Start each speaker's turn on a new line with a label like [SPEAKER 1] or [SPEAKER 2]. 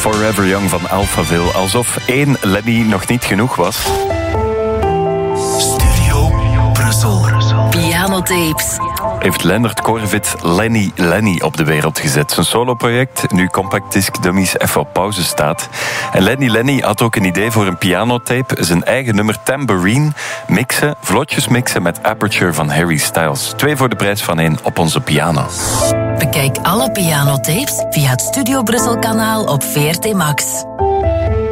[SPEAKER 1] Forever Young van Alphaville. Alsof 1 Lenny nog niet genoeg was.
[SPEAKER 2] Studio Brussel.
[SPEAKER 3] Pianotapes.
[SPEAKER 1] Heeft Leonard Korvit Lenny op de wereld gezet. Zijn soloproject, nu Compact Disc Dummies, even op pauze staat. En Lenny had ook een idee voor een pianotape. Zijn eigen nummer Tambourine vlotjes mixen met Aperture van Harry Styles. 2 voor de prijs van 1 op onze piano.
[SPEAKER 3] Bekijk alle pianotapes via het Studio Brussel kanaal op VRT Max.